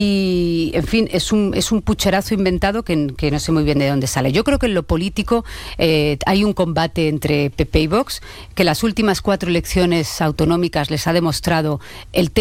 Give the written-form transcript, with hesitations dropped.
Y, en fin, es un pucherazo inventado que no sé muy bien de dónde sale. Yo creo que en lo político hay un combate entre PP y Vox, que las últimas 4 elecciones autonómicas les ha demostrado el